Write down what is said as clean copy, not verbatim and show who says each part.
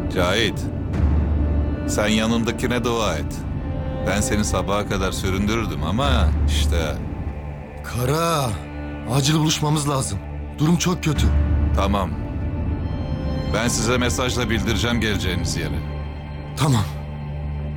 Speaker 1: Cahit, sen yanındakine dua et. Ben seni sabaha kadar süründürürdüm ama işte...
Speaker 2: Kara, acil buluşmamız lazım. Durum çok kötü.
Speaker 1: Tamam. Ben size mesajla bildireceğim geleceğiniz yeri.
Speaker 2: Tamam.